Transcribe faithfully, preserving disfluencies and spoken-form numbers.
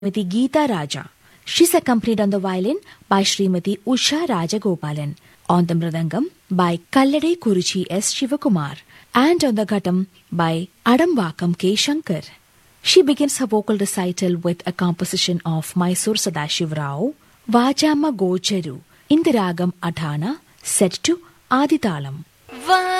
Srimati Geeta Raja. She's accompanied on the violin by Srimati Usha Rajagopalan, on the mridangam by Kallade Kuruchi S. Shivakumar, and on the ghatam by Adamvakam K. Shankar. She begins her vocal recital with a composition of Mysore Sadashiv Rao, Vajama Gocharu, in the ragam Adhana, set to Aditalam.